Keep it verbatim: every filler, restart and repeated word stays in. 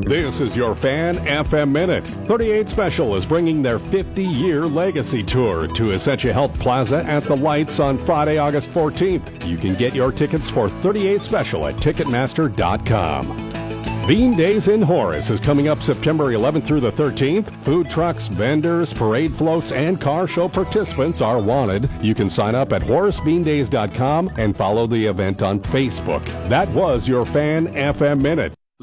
This is your Fan F M Minute. thirty-eight Special is bringing their fifty-year legacy tour to Essentia Health Plaza at the Lights on Friday, August fourteenth. You can get your tickets for thirty-eight Special at Ticketmaster dot com. Bean Days in Horace is coming up September eleventh through the thirteenth. Food trucks, vendors, parade floats, and car show participants are wanted. You can sign up at Horace Bean Days dot com and follow the event on Facebook. That was your Fan F M Minute.